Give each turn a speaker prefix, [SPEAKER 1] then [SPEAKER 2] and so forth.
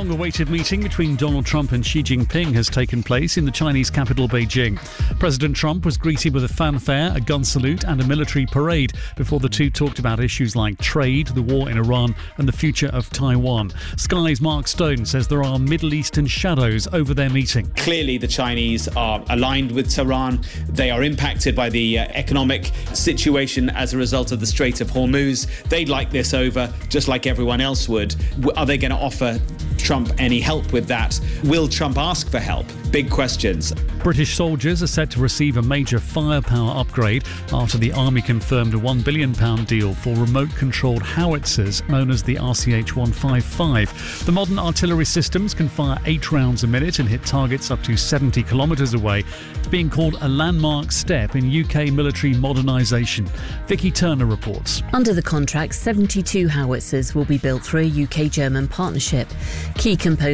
[SPEAKER 1] long-awaited meeting between Donald Trump and Xi Jinping has taken place in the Chinese capital, Beijing. President Trump was greeted with a fanfare, a gun salute and a military parade before the two talked about issues like trade, the war in Iran and the future of Taiwan. Sky's Mark Stone says there are Middle Eastern shadows over their meeting.
[SPEAKER 2] Clearly, the Chinese are aligned with Tehran. They are impacted by the economic situation as a result of the Strait of Hormuz. They'd like this over, just like everyone else would. Are they going to offer Trump any help with that? Will Trump ask for help? Big questions.
[SPEAKER 1] British soldiers are set to receive a major firepower upgrade after the Army confirmed a £1 billion deal for remote-controlled howitzers known as the RCH-155. The modern artillery systems can fire 8 rounds a minute and hit targets up to 70 kilometres away. It's being called a landmark step in UK military modernisation. Vicky Turner reports.
[SPEAKER 3] Under the contract, 72 howitzers will be built through a UK-German partnership. Key components